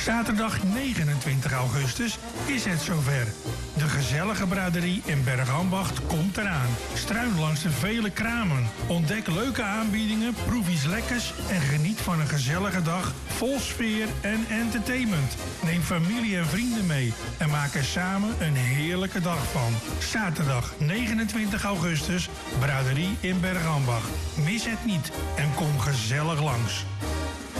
Zaterdag 29 augustus is het zover. De gezellige braderie in Bergambacht komt eraan. Struin langs de vele kramen. Ontdek leuke aanbiedingen, proef iets lekkers en geniet van een gezellige dag vol sfeer en entertainment. Neem familie en vrienden mee en maak er samen een heerlijke dag van. Zaterdag 29 augustus, braderie in Bergambacht. Mis het niet en kom gezellig langs.